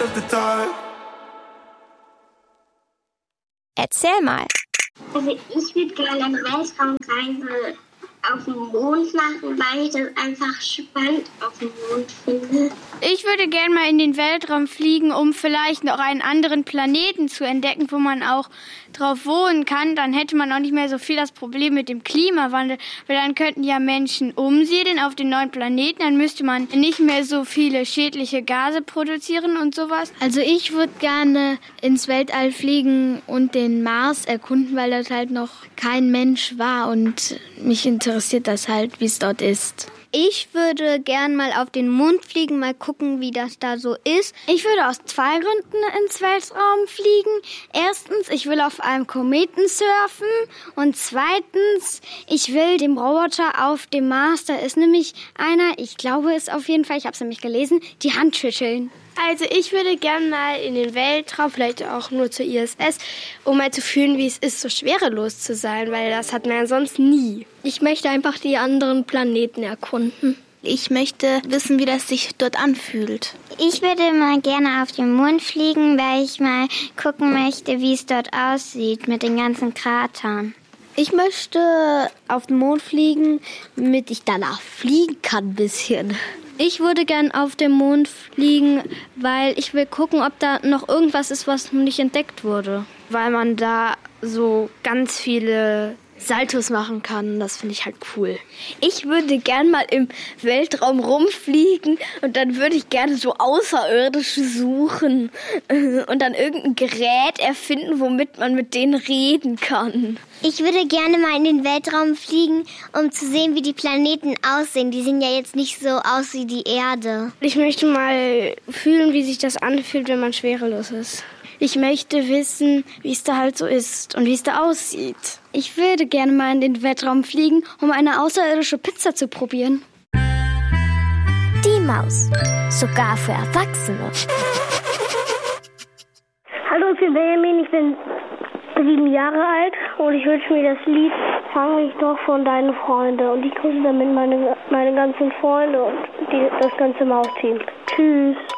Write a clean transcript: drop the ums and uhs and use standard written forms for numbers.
of the dark. Erzähl mal. Also ich würde gerne eine Weltraumreise auf den Mond machen, weil ich das einfach spannend auf dem Mond finde. Ich würde gerne mal in den Weltraum fliegen, um vielleicht noch einen anderen Planeten zu entdecken, wo man auch drauf wohnen kann. Dann hätte man auch nicht mehr so viel das Problem mit dem Klimawandel, weil dann könnten ja Menschen umsiedeln auf den neuen Planeten. Dann müsste man nicht mehr so viele schädliche Gase produzieren und sowas. Also ich würde gerne ins Weltall fliegen und den Mars erkunden, weil dort halt noch kein Mensch war und mich interessiert das halt, wie es dort ist. Ich würde gern mal auf den Mond fliegen, mal gucken, wie das da so ist. Ich würde aus 2 Gründen ins Weltraum fliegen. Erstens, ich will auf einem Kometen surfen. Und zweitens, ich will dem Roboter auf dem Mars, da ist nämlich einer, ich glaube es auf jeden Fall, ich habe es nämlich gelesen, die Hand schütteln. Also ich würde gerne mal in den Weltraum, vielleicht auch nur zur ISS, um mal zu fühlen, wie es ist, so schwerelos zu sein, weil das hat man ja sonst nie. Ich möchte einfach die anderen Planeten erkunden. Ich möchte wissen, wie das sich dort anfühlt. Ich würde mal gerne auf den Mond fliegen, weil ich mal gucken möchte, wie es dort aussieht mit den ganzen Kratern. Ich möchte auf den Mond fliegen, damit ich danach fliegen kann ein bisschen. Ich würde gern auf den Mond fliegen, weil ich will gucken, ob da noch irgendwas ist, was noch nicht entdeckt wurde. Weil man da so ganz viele Saltos machen kann. Das finde ich halt cool. Ich würde gern mal im Weltraum rumfliegen und dann würde ich gerne so Außerirdische suchen und dann irgendein Gerät erfinden, womit man mit denen reden kann. Ich würde gerne mal in den Weltraum fliegen, um zu sehen, wie die Planeten aussehen. Die sehen ja jetzt nicht so aus wie die Erde. Ich möchte mal fühlen, wie sich das anfühlt, wenn man schwerelos ist. Ich möchte wissen, wie es da halt so ist und wie es da aussieht. Ich würde gerne mal in den Weltraum fliegen, um eine außerirdische Pizza zu probieren. Die Maus. Sogar für Erwachsene. Hallo, ich bin Benjamin, ich bin 7 Jahre alt und ich wünsche mir das Lied Fang mich doch von deinen Freunden. Und ich grüße damit meine ganzen Freunde und das ganze Mausteam. Tschüss.